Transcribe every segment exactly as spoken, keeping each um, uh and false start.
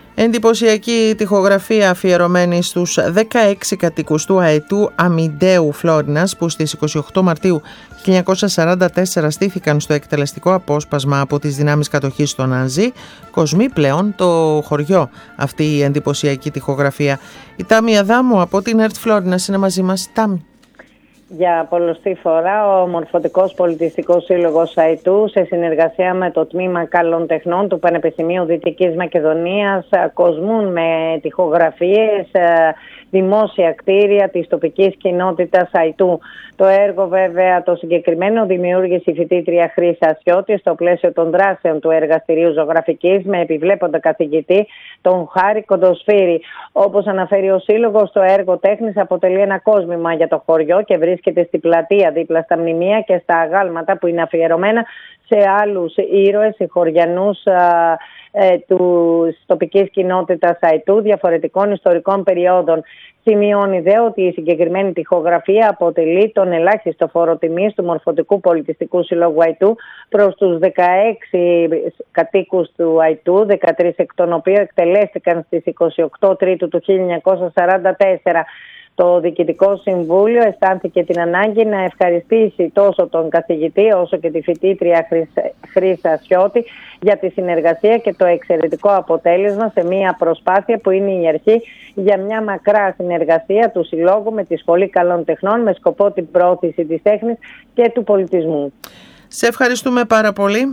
Εντυπωσιακή τοιχογραφία αφιερωμένη στους δεκαέξι κατοίκους του Αετού Αμιντέου Φλόρινας, που στις είκοσι οκτώ Μαρτίου χίλια εννιακόσια σαράντα τέσσερα στήθηκαν στο εκτελεστικό απόσπασμα από τις δυνάμεις κατοχής των Ναζί, κοσμεί πλέον το χωριό αυτή η εντυπωσιακή τοιχογραφία. Η Τάμι Αδάμου από την ΕΡΤ Φλόρινας είναι μαζί μας. Τάμι. Για πολλοστή φορά ο Μορφωτικός Πολιτιστικός Σύλλογος Αετού, σε συνεργασία με το Τμήμα Καλών Τεχνών του Πανεπιστημίου Δυτικής Μακεδονίας, κοσμούν με τοιχογραφίες δημόσια κτίρια της τοπικής κοινότητας Αετού. Το έργο, βέβαια, το συγκεκριμένο, δημιούργησε η φοιτήτρια Χρύσα Ασιώτη στο πλαίσιο των δράσεων του Εργαστηρίου Ζωγραφικής με επιβλέποντα καθηγητή τον Χάρη Κοντοσφύρη. Όπως αναφέρει ο Σύλλογος, το έργο τέχνης αποτελεί ένα κόσμημα για το χωριό και βρίσκεται στην πλατεία δίπλα στα μνημεία και στα αγάλματα που είναι αφιερωμένα σε άλλους ήρωες, χωριανούς ε, του τοπικής κοινότητας Αετού διαφορετικών ιστορικών περιόδων. Σημειώνει δε ότι η συγκεκριμένη τοιχογραφία αποτελεί τον ελάχιστο φόρο τιμής του Μορφωτικού Πολιτιστικού Συλλόγου Αετού προς τους δεκαέξι κατοίκους του Αετού, δεκατρείς εκ των οποίων εκτελέστηκαν στις είκοσι οκτώ Τρίτου του χίλια εννιακόσια σαράντα τέσσερα. Το Διοικητικό Συμβούλιο αισθάνθηκε την ανάγκη να ευχαριστήσει τόσο τον καθηγητή όσο και τη φοιτήτρια Χρύσα Ασιώτη για τη συνεργασία και το εξαιρετικό αποτέλεσμα σε μια προσπάθεια που είναι η αρχή για μια μακρά συνεργασία του Συλλόγου με τη Σχολή Καλών Τεχνών με σκοπό την πρόθεση της τέχνης και του πολιτισμού. Σε ευχαριστούμε πάρα πολύ.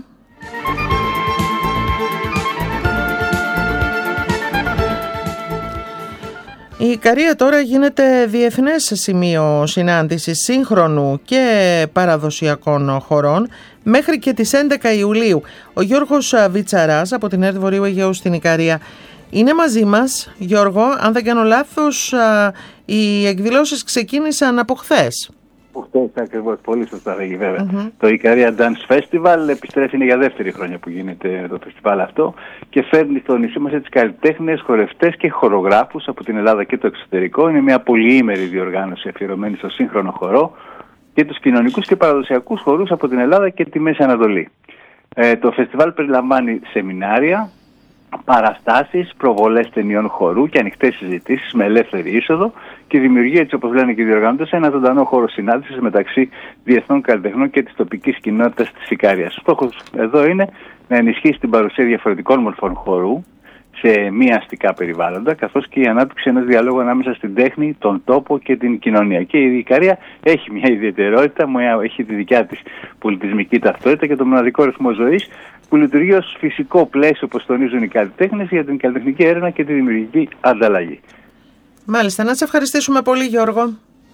Η Ικαρία τώρα γίνεται διεθνές σημείο συνάντησης σύγχρονου και παραδοσιακών χωρών μέχρι και τις έντεκα Ιουλίου. Ο Γιώργος Βιτσαράς από την ΕΡΤ Βορείου Αιγαίου στην Ικαρία είναι μαζί μας. Γιώργο, αν δεν κάνω λάθος, οι εκδηλώσεις ξεκίνησαν από χθες. Χθες ακριβώς, πολύ σωστά λέγει βέβαια. Mm-hmm. Το Ικαρία Dance Festival επιστρέφει, είναι για δεύτερη χρονιά που γίνεται το φεστιβάλ αυτό και φέρνει στο νησί μας έτσι καλλιτέχνες, χορευτές και χορογράφους από την Ελλάδα και το εξωτερικό. Είναι μια πολυήμερη διοργάνωση αφιερωμένη στο σύγχρονο χορό και τους κοινωνικούς και παραδοσιακούς χορούς από την Ελλάδα και τη Μέση Ανατολή. Ε, το φεστιβάλ περιλαμβάνει σεμινάρια, παραστάσεις, προβολές ταινιών χορού και ανοιχτές συζητήσεις με ελεύθερη είσοδο και δημιουργεί, έτσι όπως λένε και οι διοργανώτες, ένα ζωντανό χώρο συνάντησης μεταξύ διεθνών καλλιτεχνών και της τοπικής κοινότητας της Ικαρίας. Ο στόχος εδώ είναι να ενισχύσει την παρουσία διαφορετικών μορφών χορού σε μη αστικά περιβάλλοντα, καθώς και η ανάπτυξη ενός διαλόγου ανάμεσα στην τέχνη, τον τόπο και την κοινωνία. Και η Ικαρία έχει μια ιδιαιτερότητα, έχει τη δικιά της πολιτισμική ταυτότητα και το μοναδικό ρυθμό ζωής που λειτουργεί ως φυσικό πλαίσιο, όπως τονίζουν οι καλλιτέχνες, για την καλλιτεχνική έρευνα και τη δημιουργική ανταλλαγή. Μάλιστα, να σε ευχαριστήσουμε πολύ, Γιώργο.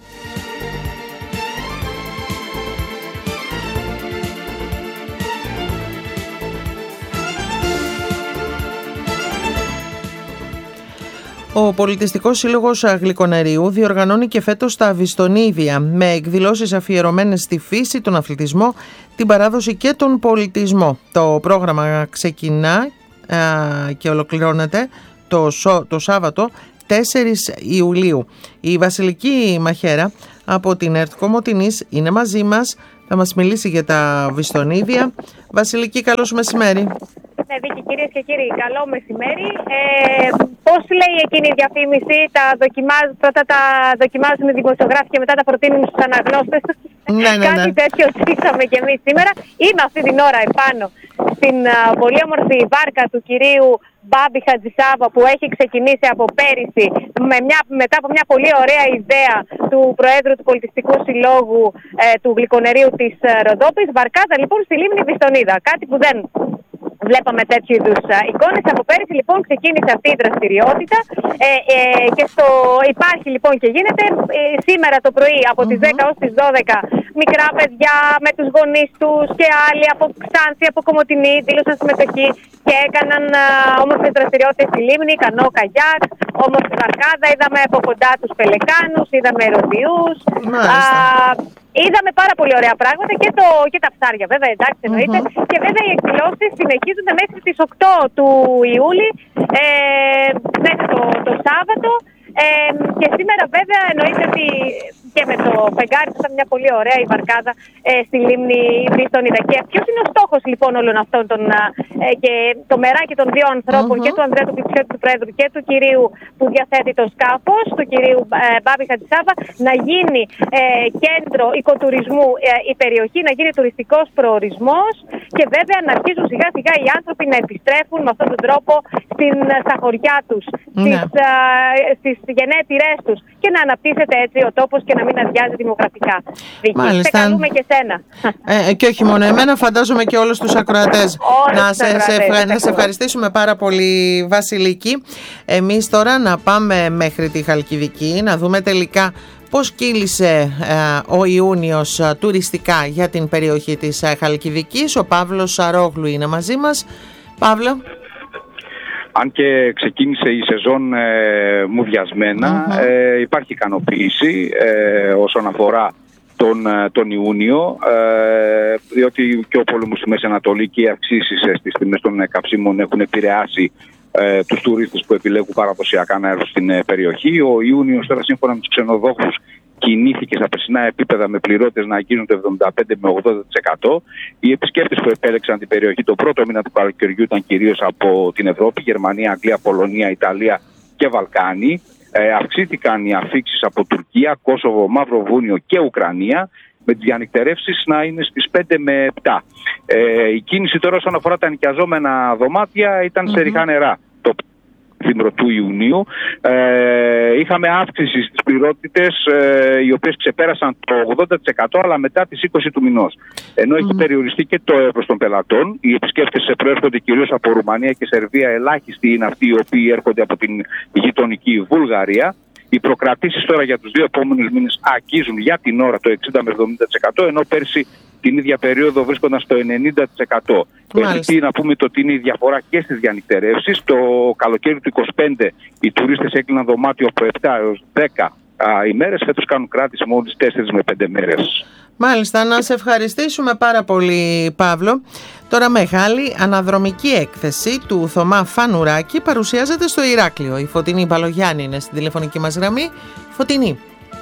Ο Πολιτιστικός Σύλλογος Γλυκονερίου διοργανώνει και φέτος τα Βιστονίδια με εκδηλώσεις αφιερωμένες στη φύση, τον αθλητισμό, την παράδοση και τον πολιτισμό. Το πρόγραμμα ξεκινά α, και ολοκληρώνεται το, το Σάββατο τέσσερις Ιουλίου. Η Βασιλική Μαχέρα από την ΕΡΤ Κομοτηνής είναι μαζί μας. Θα μας μιλήσει για τα Βιστονίδια. Βασιλική, καλώς μεσημέρι. Ναι, Βίκη, κυρίες και κύριοι, καλό μεσημέρι. Ε, πώς λέει εκείνη η διαφήμιση, τα δοκιμάζ, πρώτα τα δοκιμάζουν οι δημοσιογράφοι και μετά τα προτείνουν στους αναγνώστες. Ναι, ναι, ναι. Κάτι τέτοιο ζήσαμε και εμείς σήμερα. Είμαι αυτή την ώρα επάνω στην α, πολύ όμορφη βάρκα του κυρίου Μπάμπη Χατζησάβα, που έχει ξεκινήσει από πέρυσι με μια, μετά από μια πολύ ωραία ιδέα του Προέδρου του Πολιτιστικού Συλλόγου ε, του Γλυκονερίου της ε, Ροδόπης. Βαρκάδα λοιπόν στη λίμνη Βιστονίδα. Κάτι που δεν βλέπαμε τέτοιου είδους εικόνες. Από πέρυσι λοιπόν ξεκίνησε αυτή η δραστηριότητα ε, ε, και στο, υπάρχει λοιπόν και γίνεται ε, σήμερα το πρωί από τις δέκα ως τις δώδεκα μικρά παιδιά με τους γονείς τους και άλλοι από Ξάνθη, από Κομοτηνή δήλωσαν συμμετοχή και έκαναν α, όμορφες δραστηριότητες στη λίμνη, κανό, καγιάκ, όμορφη βαρκάδα, είδαμε από κοντά τους πελεκάνους, είδαμε ροδιούς. Είδαμε πάρα πολύ ωραία πράγματα και, το, και τα ψάρια βέβαια, εντάξει εννοείται. Mm-hmm. Και βέβαια οι εκδηλώσεις συνεχίζονται μέχρι τις οκτώ του Ιούλη, ε, μέχρι το, το Σάββατο. Ε, και σήμερα βέβαια εννοείται ότι και με το φεγγάρι που ήταν μια πολύ ωραία η βαρκάδα ε, στη λίμνη Βιστονίδα. Και ποιος είναι ο στόχος λοιπόν όλων αυτών των, ε, και το μεράκι των δύο ανθρώπων, mm-hmm. και του Ανδρέα του Πιτσιώτη του Πρόεδρου και του κυρίου που διαθέτει το σκάφος, του κυρίου ε, Μπάμπη Χατζησάβα, να γίνει ε, κέντρο οικοτουρισμού ε, η περιοχή, να γίνει τουριστικός προορισμός και βέβαια να αρχίζουν σιγά σιγά οι άνθρωποι να επιστρέφουν με αυτόν τον τρόπο στην, στα χωριά τους, ναι. στις, α, στις γενέτειρές τους και να αναπτύσσεται έτσι ο τόπος και να μην αδειάζει δημογραφικά. Σε καλούμε και σένα. Ε, και όχι μόνο εμένα, φαντάζομαι και όλους τους ακροατές. να, σε, ακροατές σε, σε, να σε ευχαριστήσουμε πάρα πολύ, Βασιλική. Εμείς τώρα να πάμε μέχρι τη Χαλκιδική, να δούμε τελικά πώς κύλησε ε, ο Ιούνιος ε, τουριστικά για την περιοχή της ε, Χαλκιδικής. Ο Παύλος Σαρόγλου είναι μαζί μας. Παύλο. Αν και ξεκίνησε η σεζόν ε, μουδιασμένα, mm-hmm. ε, υπάρχει ικανοποίηση ε, όσον αφορά τον, τον Ιούνιο, ε, διότι και ο πόλεμος στη Μέση Ανατολή και οι αυξήσεις στις τιμές των καυσίμων έχουν επηρεάσει ε, τους τουρίστες που επιλέγουν παραδοσιακά να έρθουν στην ε, περιοχή. Ο Ιούνιος τώρα, σύμφωνα με τους ξενοδόχους, κινήθηκε στα περσινά επίπεδα με πληρώτες να αγγίζουν το εβδομήντα πέντε με ογδόντα τοις εκατό. Οι επισκέπτες που επέλεξαν την περιοχή το πρώτο μήνα του καλοκαιριού ήταν κυρίως από την Ευρώπη, Γερμανία, Αγγλία, Πολωνία, Ιταλία και Βαλκάνη. Ε, αυξήθηκαν οι αφίξεις από Τουρκία, Κόσοβο, Μαυροβούνιο και Ουκρανία, με τις διανυκτερεύσεις να είναι στις πέντε με επτά. Ε, η κίνηση τώρα όσον αφορά τα νοικιαζόμενα δωμάτια ήταν mm-hmm. σε ριχά νερά το δίμηνο του Ιουνίου. Ε, είχαμε αύξηση στις πληρότητες, ε, οι οποίες ξεπέρασαν το ογδόντα τοις εκατό, αλλά μετά τις είκοσι του μηνός. Ενώ mm. έχει περιοριστεί και το εύρος των πελατών. Οι επισκέπτες προέρχονται κυρίως από Ρουμανία και Σερβία. Ελάχιστοι είναι αυτοί οι οποίοι έρχονται από την γειτονική Βουλγαρία. Οι προκρατήσεις τώρα για τους δύο επόμενους μήνες αγγίζουν για την ώρα το εξήντα με εβδομήντα τοις εκατό, ενώ πέρσι την ίδια περίοδο βρίσκονταν στο ενενήντα τοις εκατό. Έτσι να πούμε το ότι είναι η διαφορά και στις διανυκτερεύσεις. Το καλοκαίρι του είκοσι πέντε οι τουρίστες έκλειναν δωμάτιο από επτά έως δέκα α, ημέρες. Φέτος κάνουν κράτηση μόλις τέσσερις με πέντε μέρες. Μάλιστα, να σε ευχαριστήσουμε πάρα πολύ, Παύλο. Τώρα μεγάλη αναδρομική έκθεση του Θωμά Φανουράκη παρουσιάζεται στο Ηράκλειο. Η Φωτεινή Μπαλογιάννη είναι στην τηλεφωνική μας γραμμή. Φωτεινή.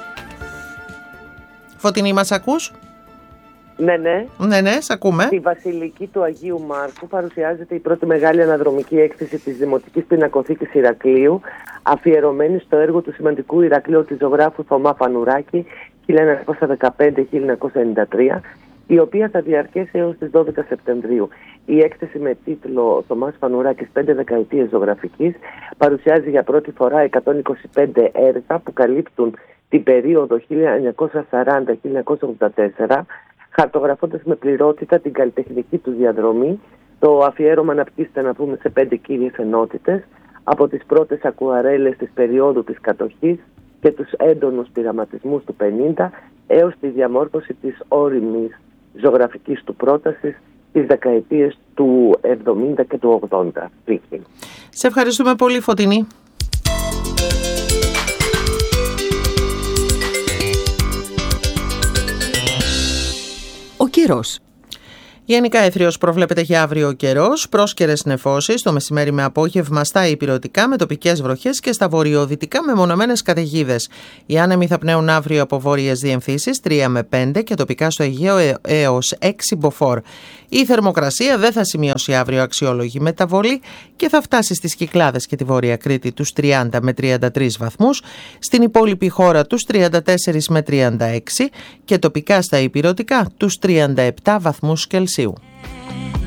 Φωτεινή, μας ακούς? Ναι, ναι. Ναι, ναι, σ' ακούμε. Στη Βασιλική του Αγίου Μάρκου παρουσιάζεται η πρώτη μεγάλη αναδρομική έκθεση της Δημοτικής Πινακοθήκης Ηρακλείου, αφιερωμένη στο έργο του σημαντικού Ηρακλείου ζωγράφου Θωμά Φανουράκη χίλια εννιακόσια δεκαπέντε με χίλια εννιακόσια ενενήντα τρία, η οποία θα διαρκέσει έως τις δώδεκα Σεπτεμβρίου. Η έκθεση με τίτλο «Θωμάς Φανουράκης πέντε δεκαετίες ζωγραφικής» παρουσιάζει για πρώτη φορά εκατόν είκοσι πέντε έργα που καλύπτουν την περίοδο χίλια εννιακόσια σαράντα με χίλια εννιακόσια ογδόντα τέσσερα, χαρτογραφώντας με πληρότητα την καλλιτεχνική του διαδρομή. Το αφιέρωμα αναπτύσσεται, να πούμε, σε πέντε κύριες ενότητες, από τις πρώτες ακουαρέλες της περίοδου της κατοχής και τους έντονους πειραματισμούς του πενήντα έως τη διαμόρφωση της όριμης ζωγραφικής του πρότασης τις δεκαετίες του εβδομήντα και του ογδόντα. Σε ευχαριστούμε πολύ, Φωτεινή. Ο καιρός. Γενικά αιθριος προβλέπεται για αύριο ο καιρός, πρόσκαιρες νεφώσεις το μεσημέρι με απόγευμα στα ηπειρωτικά με τοπικές βροχές και στα βορειοδυτικά με μονομένες καταιγίδες. Οι άνεμοι θα πνέουν αύριο από βόρειες διεμφύσεις τρία με πέντε και τοπικά στο Αιγαίο έως έξι μποφόρ. Η θερμοκρασία δεν θα σημειώσει αύριο αξιόλογη μεταβολή και θα φτάσει στις Κυκλάδες και τη Βόρεια Κρήτη τους τριάντα με τριάντα τρεις βαθμούς, στην υπόλοιπη χώρα τους τριάντα τέσσερα με τριάντα έξι και τοπικά στα ηπειρωτικά τους τριάντα επτά βαθμούς Κελσίου.